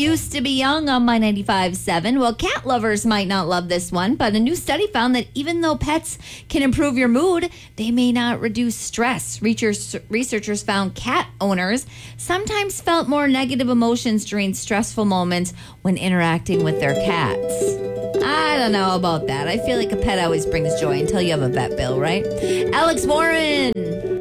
used to be young on my 95.7. Well, cat lovers might not love this one, but a new study found that even though pets can improve your mood, they may not reduce stress. Researchers found cat owners sometimes felt more negative emotions during stressful moments when interacting with their cats. I don't know about that. I feel like a pet always brings joy until you have a vet bill, right? Alex Warren.